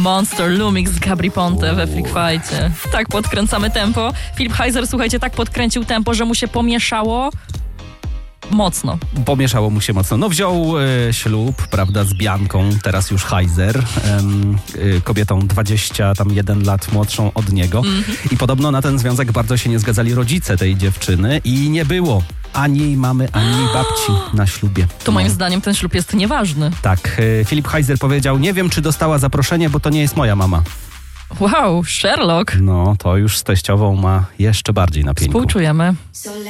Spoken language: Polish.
Monster Lumix z Gabry Ponte we Freak Fightie. Tak podkręcamy tempo. Filip Heiser, słuchajcie, tak podkręcił tempo, że mu się pomieszało mocno. Pomieszało mu się mocno. No wziął ślub, prawda, z Bianką, teraz już Heiser, kobietą 21 lat młodszą od niego. I podobno na ten związek bardzo się nie zgadzali rodzice tej dziewczyny i nie było ani mamy, ani babci na ślubie. To moim zdaniem ten ślub jest nieważny. Tak, Filip Heiser powiedział, nie wiem, czy dostała zaproszenie, bo to nie jest moja mama. Wow, Sherlock. No, to już z teściową ma jeszcze bardziej na pieńku. Współczujemy.